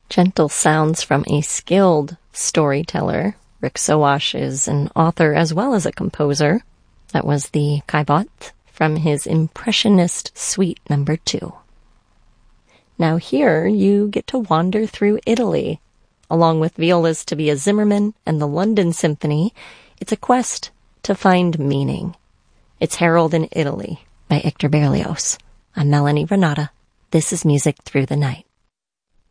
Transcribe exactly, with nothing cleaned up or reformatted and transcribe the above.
Gentle sounds from a skilled storyteller. Rick Sowash is an author as well as a composer. That was the Caillebotte from his Impressionist Suite number two. Now here you get to wander through Italy. Along with Viola's Tobias Zimmerman and the London Symphony, it's a quest to find meaning. It's Harold in Italy by Hector Berlioz. I'm Melanie Renata. This is Music Through the Night.